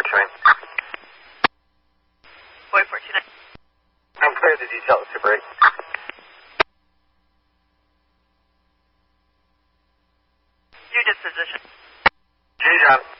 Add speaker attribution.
Speaker 1: train.
Speaker 2: Boy 14.
Speaker 1: I'm clear the detail, Super 8.
Speaker 2: New disposition.
Speaker 1: G, John.